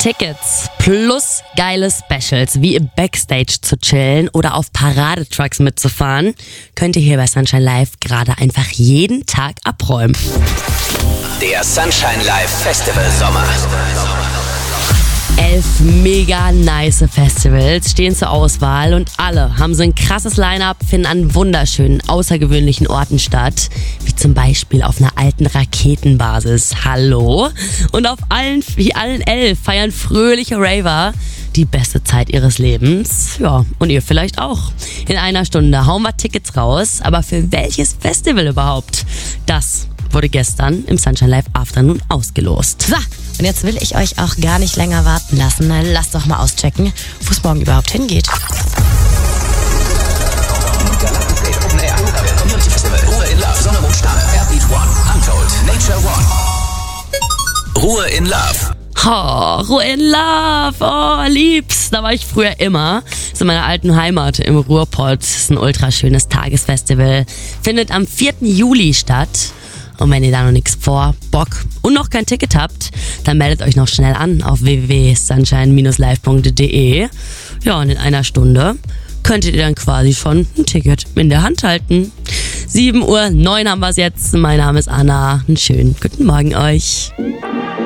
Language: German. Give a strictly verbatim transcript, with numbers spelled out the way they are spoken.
Tickets plus geile Specials wie im Backstage zu chillen oder auf Paradetrucks mitzufahren, könnt ihr hier bei Sunshine Live gerade einfach jeden Tag abräumen. Der Sunshine Live Festival Sommer. Elf mega nice Festivals stehen zur Auswahl und alle haben so ein krasses Line-Up, finden an wunderschönen, außergewöhnlichen Orten statt, wie zum Beispiel auf einer alten Raketenbasis. Hallo? Und auf allen, wie allen elf feiern fröhliche Raver die beste Zeit ihres Lebens. Ja, und ihr vielleicht auch. In einer Stunde hauen wir Tickets raus, aber für welches Festival überhaupt? Das wurde gestern im Sunshine Live Afternoon ausgelost. So, und jetzt will ich euch auch gar nicht länger warten lassen. Lasst doch mal auschecken, wo es morgen überhaupt hingeht. Ruhe in Love, Sonne, Mond, Sterne, Airbeat One, Untold, Nature One. Ruhe in Love. Oh, Ruhe in Love, oh, lieb's. Da war ich früher immer. Das ist in meiner alten Heimat im Ruhrpott. Das ist ein ultra schönes Tagesfestival. Findet am vierten Juli statt. Und wenn ihr da noch nichts vor, Bock und noch kein Ticket habt, dann meldet euch noch schnell an auf w w w punkt sunshine dash live punkt d e. Ja, und in einer Stunde könntet ihr dann quasi schon ein Ticket in der Hand halten. sieben Uhr neun haben wir es jetzt. Mein Name ist Anna. Einen schönen guten Morgen euch.